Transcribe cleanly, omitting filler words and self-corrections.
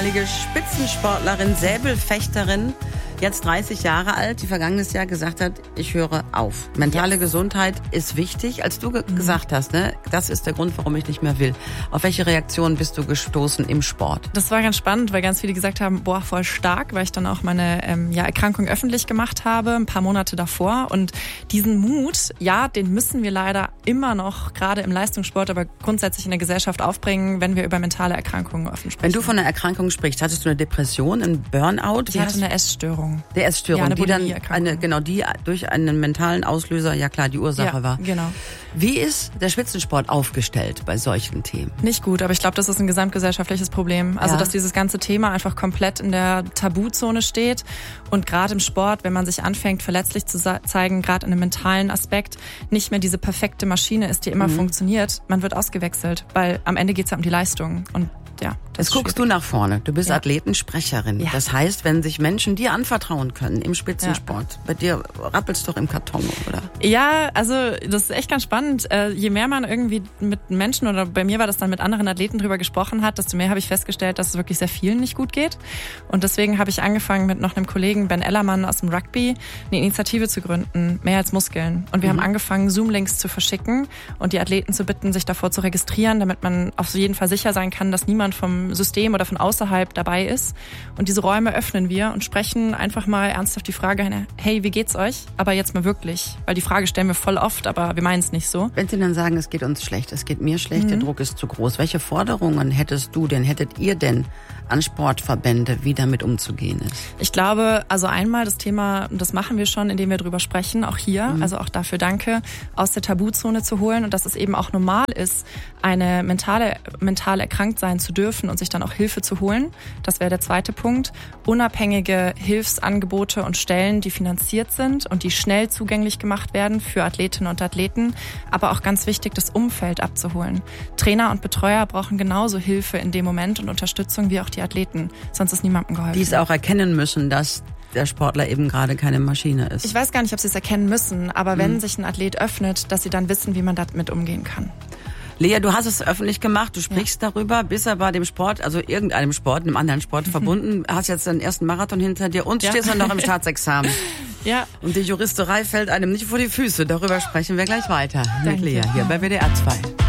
ehemalige Spitzensportlerin, Säbelfechterin, jetzt 30 Jahre alt, die vergangenes Jahr gesagt hat, ich höre auf. Mentale Gesundheit ist wichtig. Als du gesagt hast, ne, das ist der Grund, warum ich nicht mehr will. Auf welche Reaktionen bist du gestoßen im Sport? Das war ganz spannend, weil ganz viele gesagt haben, boah, voll stark, weil ich dann auch meine Erkrankung öffentlich gemacht habe, ein paar Monate davor. Und diesen Mut, ja, den müssen wir leider immer noch, gerade im Leistungssport, aber grundsätzlich in der Gesellschaft aufbringen, wenn wir über mentale Erkrankungen offen sprechen. Wenn du von einer Erkrankung sprichst, hattest du eine Depression, einen Burnout? Ich hatte eine Essstörung. Der Essstörung, ja, die dann die durch einen mentalen Auslöser, ja klar, die Ursache war. Genau. Wie ist der Spitzensport aufgestellt bei solchen Themen? Nicht gut, aber ich glaube, das ist ein gesamtgesellschaftliches Problem. Also, dass dieses ganze Thema einfach komplett in der Tabuzone steht. Und gerade im Sport, wenn man sich anfängt, verletzlich zu zeigen, gerade in einem mentalen Aspekt, nicht mehr diese perfekte Maschine ist, die immer funktioniert, man wird ausgewechselt. Weil am Ende geht es ja um die Leistung. Und ja, das Jetzt guckst du nach vorne. Du bist Athletensprecherin. Ja. Das heißt, wenn sich Menschen dir anvertrauen können im Spitzensport, bei dir rappelt's doch im Karton, oder? Ja, also das ist echt ganz spannend. Je mehr man irgendwie mit Menschen, oder bei mir war das dann mit anderen Athleten drüber gesprochen hat, desto mehr habe ich festgestellt, dass es wirklich sehr vielen nicht gut geht. Und deswegen habe ich angefangen, mit noch einem Kollegen, Ben Ellermann aus dem Rugby, eine Initiative zu gründen, mehr als Muskeln. Und wir haben angefangen, Zoom-Links zu verschicken und die Athleten zu bitten, sich davor zu registrieren, damit man auf jeden Fall sicher sein kann, dass niemand vom System oder von außerhalb dabei ist. Und diese Räume öffnen wir und sprechen einfach mal ernsthaft die Frage, hey, wie geht's euch? Aber jetzt mal wirklich. Weil die Frage stellen wir voll oft, aber wir meinen es nicht so. Wenn Sie dann sagen, es geht uns schlecht, es geht mir schlecht, der Druck ist zu groß, welche Forderungen hättet ihr denn an Sportverbände, wie damit umzugehen ist? Ich glaube, also einmal das Thema, das machen wir schon, indem wir drüber sprechen, auch hier, also auch dafür danke, aus der Tabuzone zu holen und dass es eben auch normal ist, eine mental erkrankt sein zu dürfen und sich dann auch Hilfe zu holen. Das wäre der zweite Punkt. Unabhängige Hilfsangebote und Stellen, die finanziert sind und die schnell zugänglich gemacht werden für Athletinnen und Athleten, aber auch ganz wichtig, das Umfeld abzuholen. Trainer und Betreuer brauchen genauso Hilfe in dem Moment und Unterstützung wie auch die Athleten, sonst ist niemandem geholfen. Die es auch erkennen müssen, dass der Sportler eben gerade keine Maschine ist. Ich weiß gar nicht, ob sie es erkennen müssen, aber wenn sich ein Athlet öffnet, dass sie dann wissen, wie man damit umgehen kann. Lea, du hast es öffentlich gemacht, du sprichst darüber, bist aber dem Sport, also irgendeinem Sport, einem anderen Sport verbunden, hast jetzt den ersten Marathon hinter dir und stehst dann noch im Staatsexamen. Ja. Und die Juristerei fällt einem nicht vor die Füße. Darüber sprechen wir gleich weiter mit Lea hier bei WDR 2.